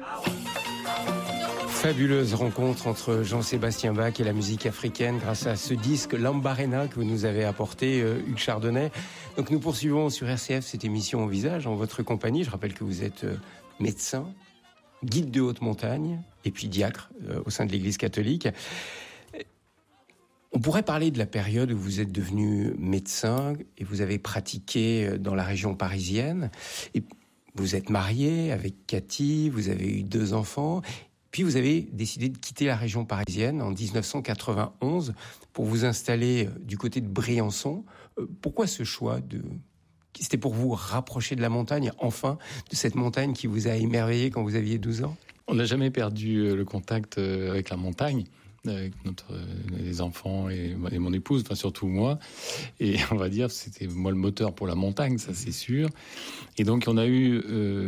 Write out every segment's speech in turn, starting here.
Fabuleuse rencontre entre Jean-Sébastien Bach et la musique africaine grâce à ce disque Lambarena que vous nous avez apporté, Hugues Chardonnay. Donc nous poursuivons sur RCF cette émission au visage en votre compagnie. Je rappelle que vous êtes médecin, guide de haute montagne et puis diacre au sein de l'Église catholique. On pourrait parler de la période où vous êtes devenu médecin et vous avez pratiqué dans la région parisienne. Et vous êtes marié avec Cathy, vous avez eu 2 enfants. Puis vous avez décidé de quitter la région parisienne en 1991 pour vous installer du côté de Briançon. Pourquoi ce choix C'était pour vous rapprocher de la montagne, enfin, de cette montagne qui vous a émerveillé quand vous aviez 12 ans ? On n'a jamais perdu le contact avec la montagne, avec les enfants et mon épouse, enfin surtout moi. Et on va dire, c'était moi le moteur pour la montagne, ça c'est sûr. Et donc on a eu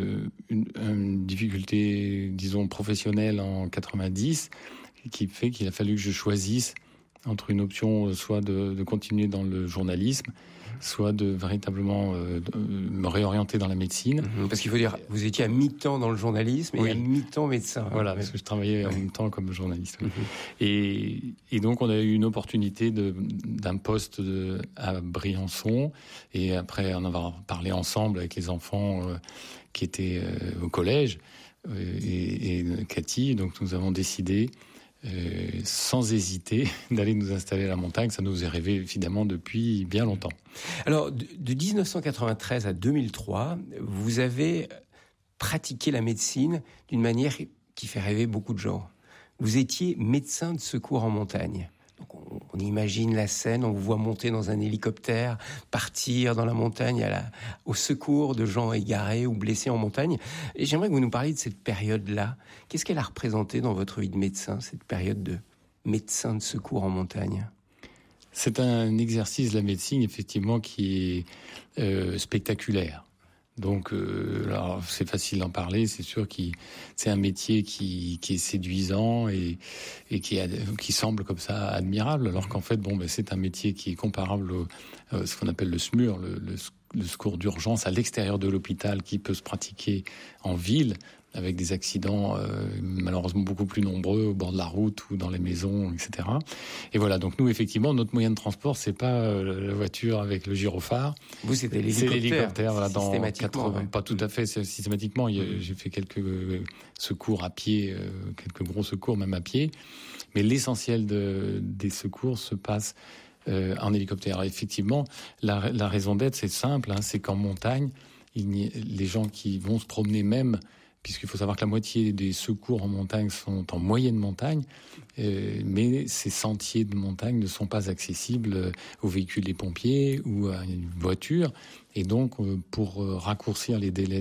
une difficulté, disons, professionnelle en 90, qui fait qu'il a fallu que je choisisse entre une option soit de continuer dans le journalisme, soit de véritablement me réorienter dans la médecine. Parce qu'il faut dire, vous étiez à mi-temps dans le journalisme et à mi-temps médecin. Voilà, parce que je travaillais en même temps comme journaliste. Et donc on a eu une opportunité d'un poste à Briançon, et après en avoir parlé ensemble avec les enfants qui étaient au collège, et Cathy, donc nous avons décidé sans hésiter d'aller nous installer à la montagne. Ça nous est rêvé évidemment depuis bien longtemps. Alors de 1993 à 2003, vous avez pratiqué la médecine d'une manière qui fait rêver beaucoup de gens. Vous étiez médecin de secours en montagne. Donc on imagine la scène, on vous voit monter dans un hélicoptère, partir dans la montagne au secours de gens égarés ou blessés en montagne. Et j'aimerais que vous nous parliez de cette période-là. Qu'est-ce qu'elle a représenté dans votre vie de médecin, cette période de médecin de secours en montagne ? C'est un exercice de la médecine, effectivement, qui est spectaculaire. Donc, alors c'est facile d'en parler. C'est sûr que c'est un métier qui est séduisant et qui semble comme ça admirable, alors qu'en fait, c'est un métier qui est comparable à ce qu'on appelle le SMUR, le secours d'urgence à l'extérieur de l'hôpital, qui peut se pratiquer en ville, avec des accidents malheureusement beaucoup plus nombreux au bord de la route ou dans les maisons, etc. Et voilà, donc nous, effectivement, notre moyen de transport, c'est pas la voiture avec le gyrophare. Vous, c'était l'hélicoptère. C'est l'hélicoptère, voilà, dans systématiquement. 80, pas tout à fait systématiquement. J'ai fait quelques secours à pied, quelques gros secours même à pied. Mais l'essentiel des secours se passe en hélicoptère. Alors, effectivement, la raison d'être, c'est simple, c'est qu'en montagne, les gens qui vont se promener même, puisqu'il faut savoir que la moitié des secours en montagne sont en moyenne montagne, mais ces sentiers de montagne ne sont pas accessibles aux véhicules des pompiers ou à une voiture. Et donc, pour raccourcir les délais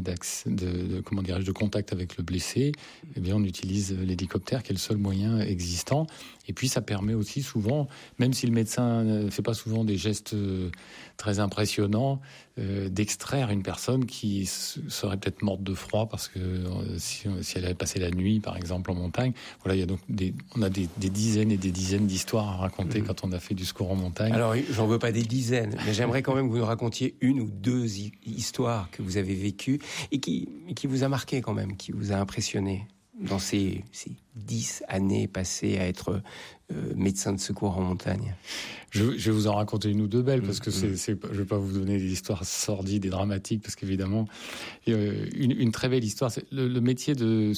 de contact avec le blessé, eh bien, on utilise l'hélicoptère, qui est le seul moyen existant. Et puis, ça permet aussi souvent, même si le médecin ne fait pas souvent des gestes très impressionnants, d'extraire une personne qui serait peut-être morte de froid parce que si elle avait passé la nuit, par exemple, en montagne. Voilà, il y a donc on a des dizaines et des dizaines d'histoires à raconter quand on a fait du secours en montagne. Alors, j'en veux pas des dizaines, mais j'aimerais quand même que vous nous racontiez une ou 2 histoires que vous avez vécues et qui vous a marqué quand même, qui vous a impressionné dans ces 10 années passées à être médecin de secours en montagne. Je vais vous en raconter une ou 2 belles, parce que je vais pas vous donner des histoires sordides et dramatiques, parce qu'évidemment, une très belle histoire. C'est le métier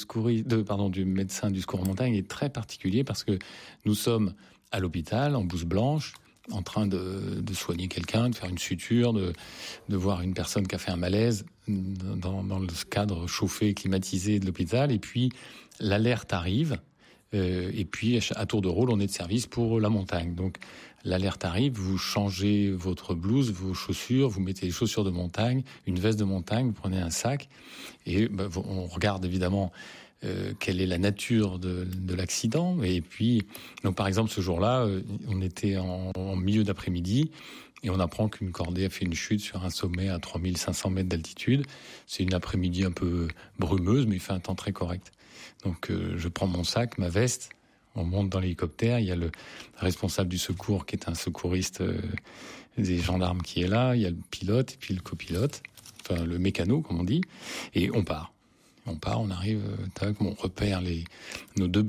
du médecin du secours en montagne est très particulier, parce que nous sommes à l'hôpital, en blouse blanche, en train de soigner quelqu'un, de faire une suture, de voir une personne qui a fait un malaise dans le cadre chauffé, climatisé de l'hôpital, et puis l'alerte arrive, et puis à tour de rôle, on est de service pour la montagne. Donc l'alerte arrive, vous changez votre blouse, vos chaussures, vous mettez les chaussures de montagne, une veste de montagne, vous prenez un sac, et on regarde évidemment quelle est la nature de l'accident. Et puis, donc par exemple, ce jour-là, on était en milieu d'après-midi et on apprend qu'une cordée a fait une chute sur un sommet à 3500 mètres d'altitude. C'est une après-midi un peu brumeuse, mais il fait un temps très correct. Donc je prends mon sac, ma veste, on monte dans l'hélicoptère, il y a le responsable du secours qui est un secouriste des gendarmes qui est là, il y a le pilote et puis le copilote, enfin le mécano comme on dit, et on part. On part, on arrive, on repère nos 4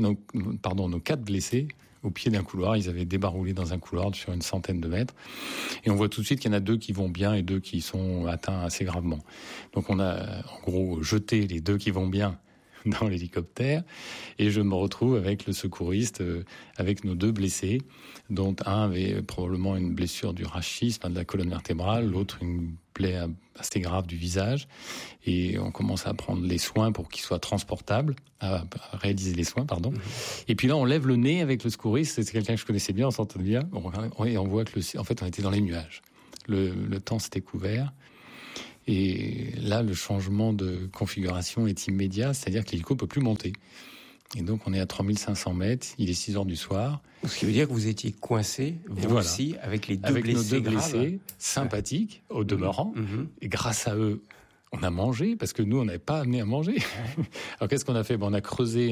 blessés au pied d'un couloir. Ils avaient débaroulé dans un couloir sur une centaine de mètres. Et on voit tout de suite qu'il y en a 2 qui vont bien et 2 qui sont atteints assez gravement. Donc on a en gros jeté les 2 qui vont bien dans l'hélicoptère et je me retrouve avec le secouriste, avec nos 2 blessés, dont un avait probablement une blessure du rachis, de la colonne vertébrale, l'autre une plaie assez grave du visage, et on commence à prendre les soins pour qu'il soit transportable, à réaliser les soins, pardon. Et puis là, on lève le nez avec le secouriste, c'est quelqu'un que je connaissais bien, on s'entendait bien, et on voit que en fait, on était dans les nuages. Le temps s'était couvert. Et là, le changement de configuration est immédiat, c'est-à-dire que l'hélico ne peut plus monter. Et donc, on est à 3500 mètres, il est 6 heures du soir. Ce qui veut dire que vous étiez coincé, vous aussi, avec les 2 avec blessés nos 2 graves. blessés, sympathiques, au demeurant. Et grâce à eux, on a mangé, parce que nous, on n'avait pas amené à manger. Alors, qu'est-ce qu'on a fait? On a creusé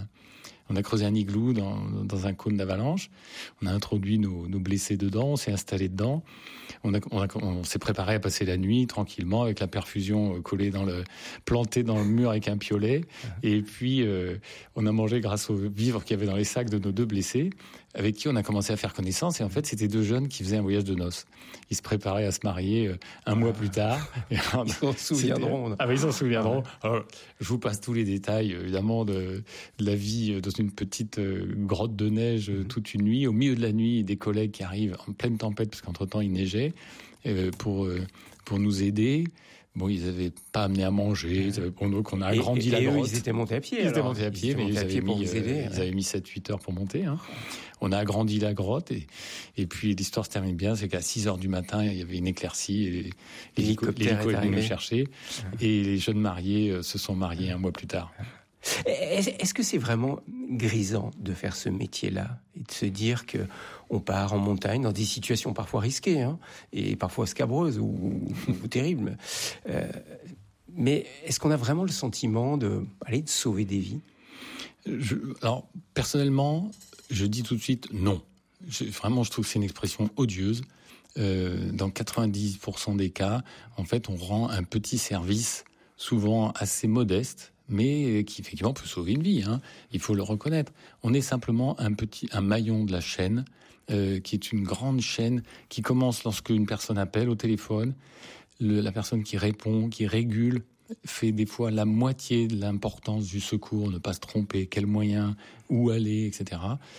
un igloo dans un cône d'avalanche. On a introduit nos blessés dedans, on s'est installé dedans. On s'est préparé à passer la nuit tranquillement avec la perfusion plantée dans le mur avec un piolet. Et puis, on a mangé grâce aux vivres qu'il y avait dans les sacs de nos 2 blessés, avec qui on a commencé à faire connaissance. Et en fait, c'était 2 jeunes qui faisaient un voyage de noces. Ils se préparaient à se marier un mois plus tard. Ils s'en souviendront. Ils s'en souviendront. Alors, je vous passe tous les détails, évidemment, de la vie dans une petite grotte de neige toute une nuit. Au milieu de la nuit, des collègues qui arrivent en pleine tempête, parce qu'entre-temps, il neigeait, pour nous aider. Bon, ils n'avaient pas amené à manger, donc on a agrandi la grotte. Ils étaient montés à pied. Ils étaient montés à pied, mais ils avaient mis 7-8 heures pour monter. On a agrandi la grotte et puis l'histoire se termine bien, c'est qu'à 6 heures du matin, il y avait une éclaircie et l'hélico est venu nous chercher et les jeunes mariés se sont mariés un mois plus tard. Est-ce que c'est vraiment grisant de faire ce métier-là et de se dire que on part en montagne dans des situations parfois risquées et parfois scabreuses ou terribles, mais est-ce qu'on a vraiment le sentiment de sauver des vies? Alors personnellement, je dis tout de suite non. Je trouve que c'est une expression odieuse. Dans 90% des cas, en fait, on rend un petit service, souvent assez modeste, mais qui effectivement peut sauver une vie. Il faut le reconnaître. On est simplement un maillon de la chaîne, qui est une grande chaîne qui commence lorsque une personne appelle au téléphone. La personne qui répond, qui régule, fait des fois la moitié de l'importance du secours, ne pas se tromper, quels moyens, où aller, etc.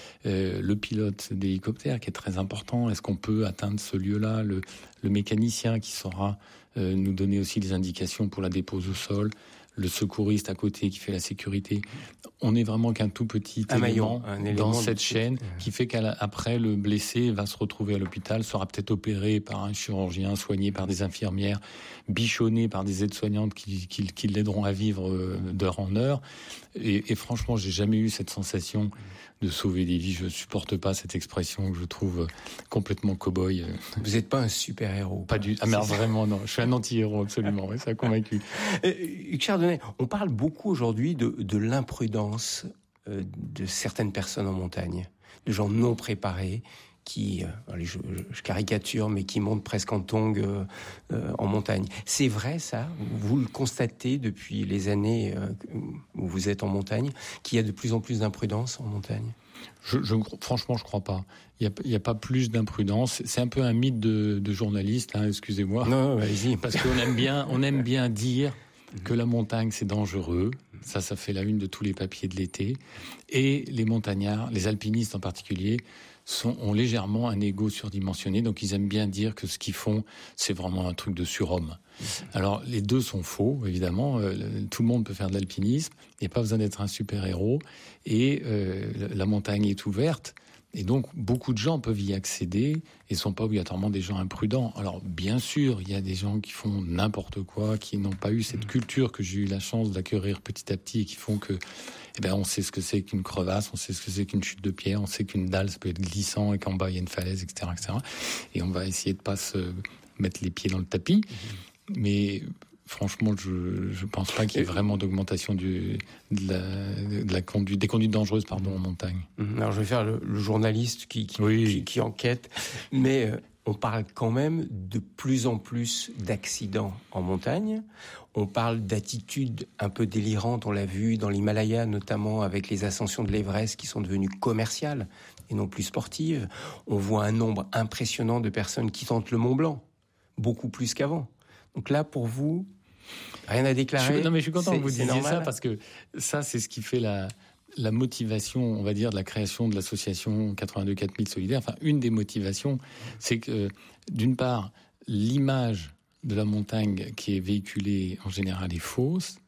Le pilote d'hélicoptère qui est très important, est-ce qu'on peut atteindre ce lieu-là, le mécanicien qui saura nous donner aussi des indications pour la dépose au sol, le secouriste à côté qui fait la sécurité. On est vraiment qu'un tout petit élément dans cette chaîne qui fait qu'après, le blessé va se retrouver à l'hôpital, sera peut-être opéré par un chirurgien, soigné par des infirmières, bichonné par des aides-soignantes qui l'aideront à vivre d'heure en heure. Et franchement, j'ai jamais eu cette sensation de sauver des vies. Je supporte pas cette expression que je trouve complètement cow-boy. Vous n'êtes pas un super-héros. Pas du... Ah, mais vraiment, non. Je suis un anti-héros, absolument. Ça a convaincu. Hugues Chardonnay, on parle beaucoup aujourd'hui de l'imprudence de certaines personnes en montagne, de gens non préparés qui, je caricature, mais qui montent presque en tongs en montagne. C'est vrai, ça? Vous le constatez depuis les années où vous êtes en montagne, qu'il y a de plus en plus d'imprudence en montagne? Franchement, je crois pas. Il y a pas plus d'imprudence. C'est un peu un mythe de journaliste, excusez-moi. Non, allez-y. Parce qu'on aime bien dire que la montagne, c'est dangereux. Ça fait la une de tous les papiers de l'été. Et les montagnards, les alpinistes en particulier, ont légèrement un ego surdimensionné, donc ils aiment bien dire que ce qu'ils font, c'est vraiment un truc de surhomme. Alors, les deux sont faux, évidemment. Tout le monde peut faire de l'alpinisme. Il n'y a pas besoin d'être un super-héros. Et la montagne est ouverte. Et donc, beaucoup de gens peuvent y accéder et ne sont pas obligatoirement des gens imprudents. Alors, bien sûr, il y a des gens qui font n'importe quoi, qui n'ont pas eu cette culture que j'ai eu la chance d'acquérir petit à petit et qui font que, on sait ce que c'est qu'une crevasse, on sait ce que c'est qu'une chute de pierre, on sait qu'une dalle, ça peut être glissant et qu'en bas, il y a une falaise, etc., etc. Et on va essayer de pas se mettre les pieds dans le tapis. Mais franchement, je pense pas qu'il y ait vraiment d'augmentation des conduites dangereuses, en montagne. Alors, je vais faire le journaliste qui enquête, mais on parle quand même de plus en plus d'accidents en montagne. On parle d'attitudes un peu délirantes, on l'a vu dans l'Himalaya, notamment avec les ascensions de l'Everest qui sont devenues commerciales et non plus sportives. On voit un nombre impressionnant de personnes qui tentent le Mont Blanc, beaucoup plus qu'avant. Donc là, pour vous, rien à déclarer. Je suis content que vous disiez normal. ça, parce que ça, c'est ce qui fait la motivation, on va dire, de la création de l'association 82 4000 Solidaires. Enfin, une des motivations, c'est que, d'une part, l'image de la montagne qui est véhiculée en général est fausse,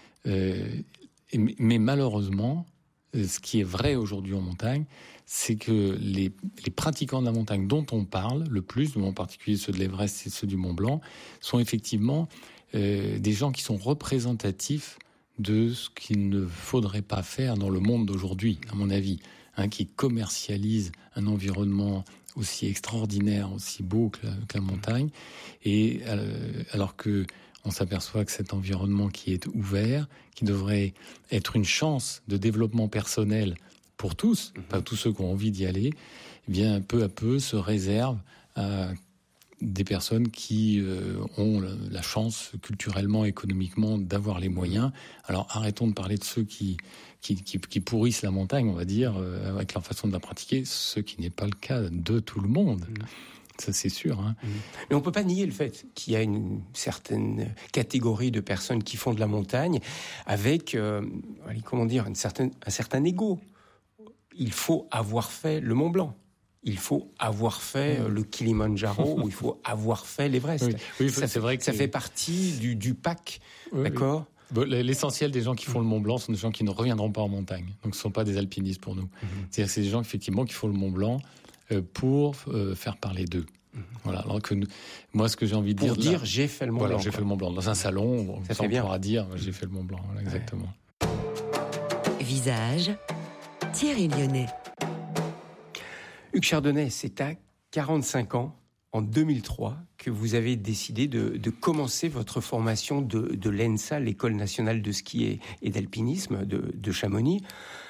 mais malheureusement, ce qui est vrai aujourd'hui en montagne, c'est que les pratiquants de la montagne dont on parle le plus, en particulier ceux de l'Everest et ceux du Mont Blanc, sont effectivement des gens qui sont représentatifs de ce qu'il ne faudrait pas faire dans le monde d'aujourd'hui, à mon avis, qui commercialise un environnement aussi extraordinaire, aussi beau que la montagne, et alors que on s'aperçoit que cet environnement qui est ouvert, qui devrait être une chance de développement personnel pour tous, pas tous ceux qui ont envie d'y aller, eh bien peu à peu se réserve à des personnes qui ont la chance culturellement, économiquement d'avoir les moyens. Alors arrêtons de parler de ceux qui pourrissent la montagne, on va dire, avec leur façon de la pratiquer, ce qui n'est pas le cas de tout le monde. Ça, c'est sûr. Mais on ne peut pas nier le fait qu'il y a une certaine catégorie de personnes qui font de la montagne avec, un certain ego. Il faut avoir fait le Mont Blanc. Il faut avoir fait le Kilimandjaro, ou il faut avoir fait l'Everest. Oui, c'est vrai que ça fait partie du pack, d'accord ? Bon, l'essentiel des gens qui font le Mont Blanc sont des gens qui ne reviendront pas en montagne. Donc, ce ne sont pas des alpinistes pour nous. C'est-à-dire que c'est des gens, effectivement, qui font le Mont Blanc pour faire parler d'eux. Voilà. Alors que moi, ce que j'ai envie de dire, j'ai fait le Mont Blanc. J'ai fait le Mont Blanc. Dans un salon, ça on pourra dire, j'ai fait le Mont Blanc. Voilà, exactement. Visage, Thierry Lyonnais. Hugues Chardonnay, c'est à 45 ans, en 2003, que vous avez décidé de commencer votre formation de l'ENSA, l'École nationale de ski et d'alpinisme de Chamonix.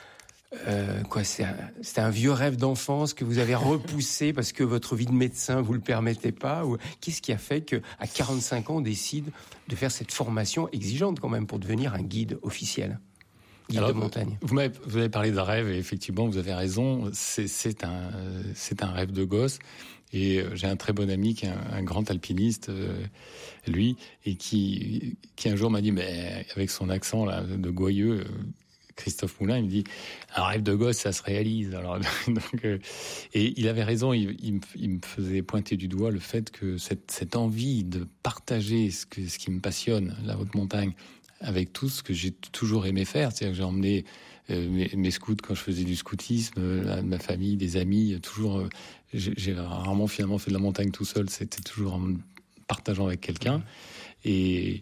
C'était un vieux rêve d'enfance que vous avez repoussé parce que votre vie de médecin vous le permettait pas, ou qu'est-ce qui a fait que à 45 ans on décide de faire cette formation exigeante quand même pour devenir un guide officiel, guide de montagne? Vous avez parlé de rêve, et effectivement vous avez raison, c'est un rêve de gosse. Et j'ai un très bon ami qui est un grand alpiniste, lui, et qui un jour m'a dit, mais avec son accent là de Goyeux, Christophe Moulin, il me dit, un rêve de gosse, ça se réalise. Alors, donc, et il avait raison, il me faisait pointer du doigt le fait que cette envie de partager ce qui me passionne, la haute montagne, avec tout ce que j'ai toujours aimé faire. C'est-à-dire que j'ai emmené mes scouts quand je faisais du scoutisme, ma famille, des amis, toujours. J'ai rarement finalement fait de la montagne tout seul. C'était toujours en partageant avec quelqu'un. Et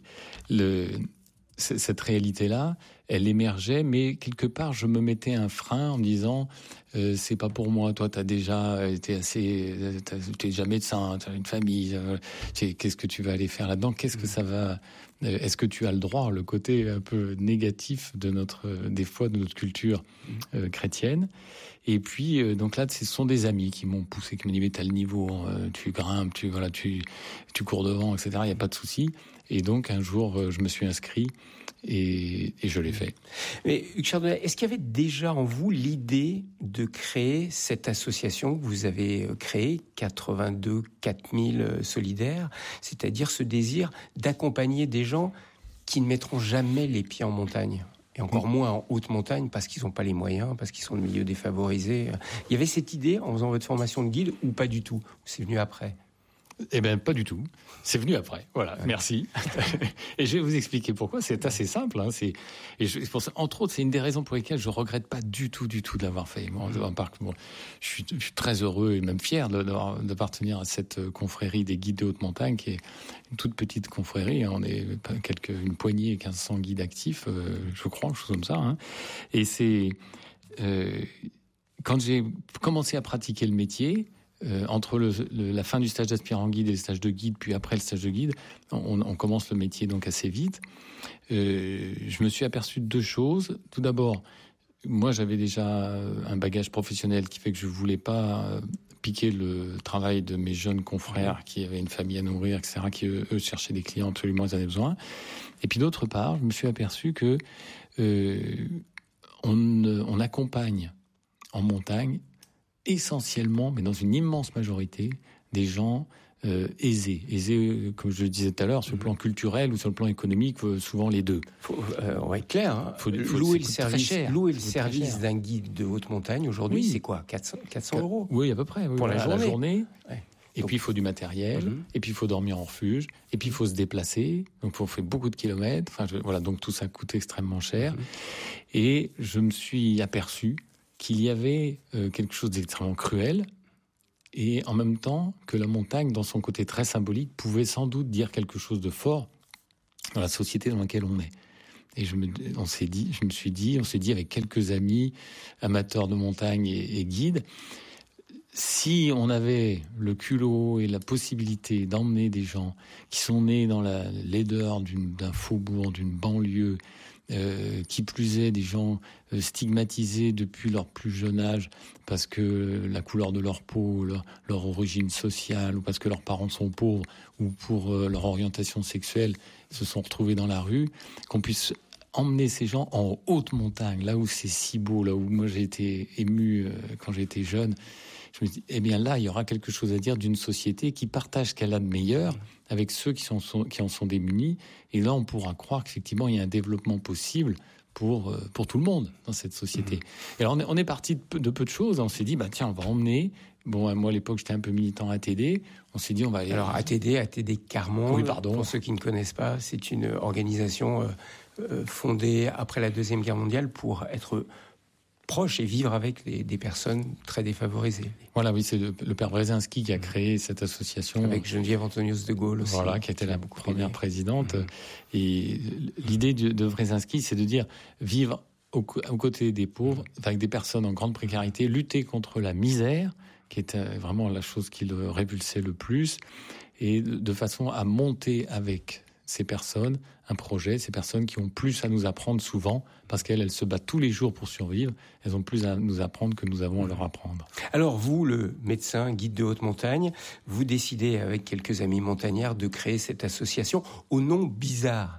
cette réalité-là, elle émergeait, mais quelque part, je me mettais un frein en me disant c'est pas pour moi. Toi, t'es déjà médecin, t'as une famille. Qu'est-ce que tu vas aller faire là-dedans? Qu'est-ce que ça va? Est-ce que tu as le droit? Le côté un peu négatif des fois de notre culture chrétienne. Et puis donc là, ce sont des amis qui m'ont poussé, qui m'ont dit mais t'as le niveau, tu grimpes, tu cours devant, etc. Il y a pas de souci. Et donc un jour, je me suis inscrit. Et je l'ai fait. Mais Hugues Chardonnay, est-ce qu'il y avait déjà en vous l'idée de créer cette association que vous avez créée, 82 4000 Solidaires, c'est-à-dire ce désir d'accompagner des gens qui ne mettront jamais les pieds en montagne, et encore moins en haute montagne parce qu'ils n'ont pas les moyens, parce qu'ils sont de milieux défavorisés. Il y avait cette idée en faisant votre formation de guide ou pas du tout? C'est venu après? Eh bien, pas du tout. C'est venu après. Voilà, merci. Et je vais vous expliquer pourquoi. C'est assez simple. Je pense, entre autres, c'est une des raisons pour lesquelles je regrette pas du tout de l'avoir fait. Je suis très heureux et même fier d'appartenir à cette confrérie des guides de haute montagne, qui est une toute petite confrérie. On est une poignée, 1500 guides actifs, je crois, quelque chose comme ça. Et c'est quand j'ai commencé à pratiquer le métier. Entre la fin du stage d'aspirant guide et le stage de guide, puis après le stage de guide, on commence le métier donc assez vite. Je me suis aperçu de deux choses. Tout d'abord, moi j'avais déjà un bagage professionnel qui fait que je voulais pas piqué le travail de mes jeunes confrères qui avaient une famille à nourrir, etc., qui eux cherchaient des clients absolument, ils en avaient besoin. Et puis d'autre part, je me suis aperçu que on accompagne en montagne essentiellement, mais dans une immense majorité, des gens aisés, comme je le disais tout à l'heure, sur le plan culturel ou sur le plan économique, souvent les deux. On va être clair. Hein. Louer le service d'un guide de haute montagne aujourd'hui, c'est quoi, 400 €? Oui, à peu près. Pour la journée. Ouais. Et puis il faut du matériel, et puis il faut dormir en refuge, et puis il faut se déplacer, donc il faut faire beaucoup de kilomètres. Voilà, donc tout ça coûte extrêmement cher. Et je me suis aperçu qu'il y avait quelque chose d'extrêmement cruel, et en même temps que la montagne, dans son côté très symbolique, pouvait sans doute dire quelque chose de fort dans la société dans laquelle on est. Et on s'est dit avec quelques amis amateurs de montagne et guides, si on avait le culot et la possibilité d'emmener des gens qui sont nés dans la laideur d'un faubourg, d'une banlieue, qui plus est des gens stigmatisés depuis leur plus jeune âge parce que la couleur de leur peau, leur origine sociale, ou parce que leurs parents sont pauvres, ou pour leur orientation sexuelle, se sont retrouvés dans la rue, qu'on puisse emmener ces gens en haute montagne, là où c'est si beau, là où moi j'ai été ému quand j'étais jeune. Je me dis, eh bien là, il y aura quelque chose à dire d'une société qui partage ce qu'elle a de meilleur avec ceux qui en sont démunis. Et là, on pourra croire qu'effectivement, il y a un développement possible pour tout le monde dans cette société. Et alors, on est parti de peu de choses. On s'est dit, tiens, on va emmener... Bon, moi, à l'époque, j'étais un peu militant ATD. On s'est dit, on va aller... Alors, ATD Quart-Monde, oui, pardon. Pour ceux qui ne connaissent pas, c'est une organisation fondée après la Deuxième Guerre mondiale pour être proche et vivre avec des personnes très défavorisées. Voilà, oui, c'est le père Brzezinski qui a créé cette association. Avec Geneviève Antonios de Gaulle aussi. Voilà, qui était la première présidente. Et l'idée de Brzezinski, c'est de dire vivre aux côtés des pauvres, avec des personnes en grande précarité, lutter contre la misère, qui était vraiment la chose qui le répulsait le plus, et de façon à monter avec ces personnes un projet, ces personnes qui ont plus à nous apprendre souvent, parce qu'elles se battent tous les jours pour survivre, elles ont plus à nous apprendre que nous avons à leur apprendre. Alors vous, le médecin, guide de haute montagne, vous décidez avec quelques amis montagnards de créer cette association au nom bizarre.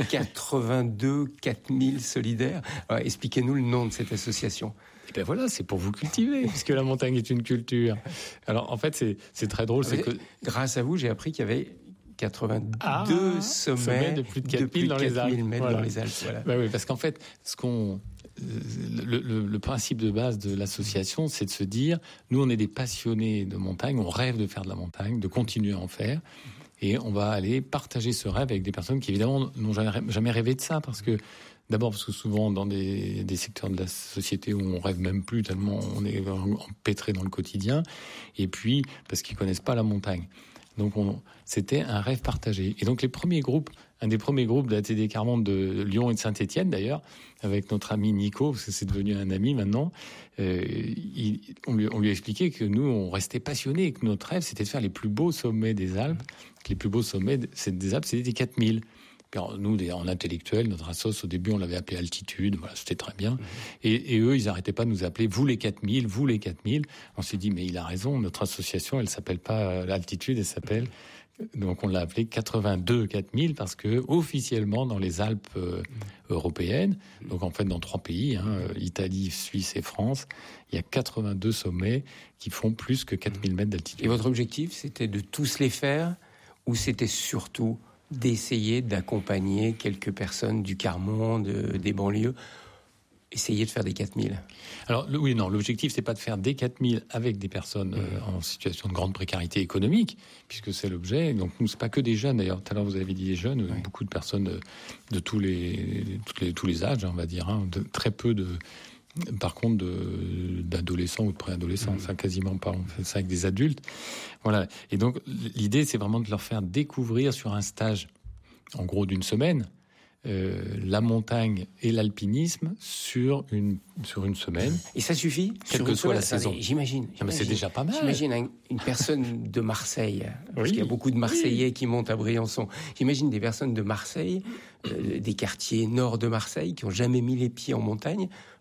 82 4000 solidaires. Alors, expliquez-nous le nom de cette association. Et bien voilà, c'est pour vous cultiver, puisque la montagne est une culture. Alors en fait, c'est très drôle. Grâce à vous, j'ai appris qu'il y avait 82 sommets de plus de 4000 dans les Alpes. Voilà. Dans les Alpes. Voilà. Oui, parce qu'en fait, le principe de base de l'association, c'est de se dire, nous, on est des passionnés de montagne, on rêve de faire de la montagne, de continuer à en faire, et on va aller partager ce rêve avec des personnes qui, évidemment, n'ont jamais rêvé de ça, parce que d'abord, parce que souvent, dans des secteurs de la société où on rêve même plus, tellement on est empêtré dans le quotidien, et puis parce qu'ils connaissent pas la montagne. Donc c'était un rêve partagé. Et donc un des premiers groupes de la ATD Quart-Monde de Lyon et de Saint-Étienne d'ailleurs, avec notre ami Nico, parce que c'est devenu un ami maintenant, on lui a expliqué que nous, on restait passionnés et que notre rêve, c'était de faire les plus beaux sommets des Alpes. Que les plus beaux sommets des Alpes, c'était des 4000. Alors, nous, en intellectuel, notre assos, au début, on l'avait appelé Altitude, voilà, c'était très bien. Et eux, ils n'arrêtaient pas de nous appeler, vous les 4000, vous les 4000. On s'est dit, mais il a raison, notre association, elle s'appelle pas Altitude, elle s'appelle... Donc, on l'a appelé 82 4000 parce que, officiellement, dans les Alpes européennes, donc en fait, dans 3 pays, Italie, Suisse et France, il y a 82 sommets qui font plus que 4000 mètres d'altitude. Et votre objectif, c'était de tous les faire, ou c'était surtout d'essayer d'accompagner quelques personnes du Quart-Monde, des banlieues, essayer de faire des 4000? Alors, l'objectif, c'est pas de faire des 4000 avec des personnes en situation de grande précarité économique, puisque c'est l'objet. Donc, nous, c'est pas que des jeunes, d'ailleurs. Tout à l'heure, vous avez dit des jeunes, beaucoup de personnes de tous les âges, on va dire, très peu par contre, d'adolescents ou de préadolescents, enfin quasiment pas. On fait ça avec des adultes. Voilà. Et donc, l'idée, c'est vraiment de leur faire découvrir sur un stage, en gros d'une semaine, la montagne et l'alpinisme sur une semaine. Et ça suffit, quelle que soit la saison. J'imagine. Mais c'est déjà pas mal. J'imagine une personne de Marseille, parce qu'il y a beaucoup de Marseillais qui montent à Briançon. J'imagine des personnes de Marseille, des quartiers nord de Marseille, qui n'ont jamais mis les pieds en montagne.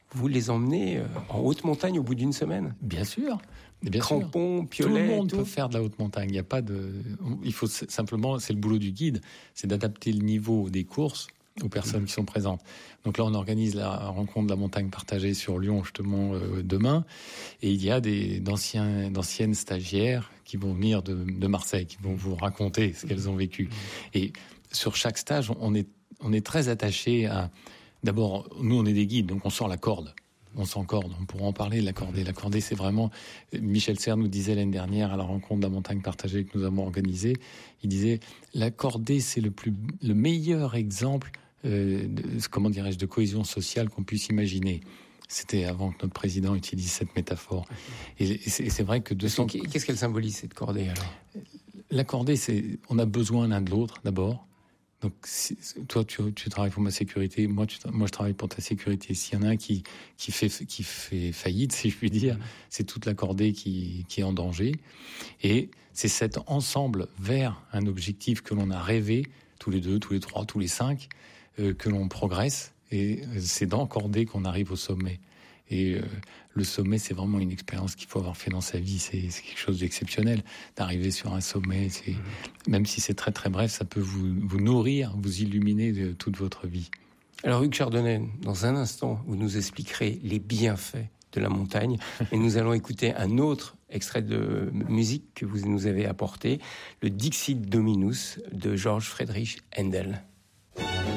vous les emmenez en haute montagne au bout d'une semaine. Bien sûr. Crampons, piolets, tout le monde peut faire de la haute montagne. Il y a pas de. Il faut simplement, c'est le boulot du guide, c'est d'adapter le niveau des courses aux personnes qui sont présentes. Donc là, on organise la rencontre de la montagne partagée sur Lyon justement demain, et il y a d'anciennes stagiaires qui vont venir de Marseille, qui vont vous raconter ce qu'elles ont vécu. Et sur chaque stage, on est très attaché à. D'abord, nous, on est des guides, donc on sort la corde. On s'encorde, on pourra en parler, la cordée. La cordée, c'est vraiment... Michel Serres nous disait l'année dernière, à la rencontre de la montagne partagée que nous avons organisée, il disait, la cordée, c'est le meilleur exemple, de cohésion sociale qu'on puisse imaginer. C'était avant que notre président utilise cette métaphore. Et c'est vrai que... Qu'est-ce qu'elle symbolise, cette cordée, alors ? La cordée, on a besoin l'un de l'autre, d'abord. Donc, toi, tu travailles pour ma sécurité, moi, je travaille pour ta sécurité. S'il y en a un qui fait faillite, si je puis dire, c'est toute la cordée qui est en danger. Et c'est cet ensemble vers un objectif que l'on a rêvé, tous les 2, tous les 3, tous les 5, que l'on progresse. Et c'est dans cordée qu'on arrive au sommet. Et le sommet, c'est vraiment une expérience qu'il faut avoir fait dans sa vie. C'est quelque chose d'exceptionnel d'arriver sur un sommet. Même si c'est très très bref, ça peut vous nourrir, vous illuminer de toute votre vie. Alors Hugues Chardonnay, dans un instant, vous nous expliquerez les bienfaits de la montagne. Et nous allons écouter un autre extrait de musique que vous nous avez apporté, le Dixit Dominus de George Friedrich Händel.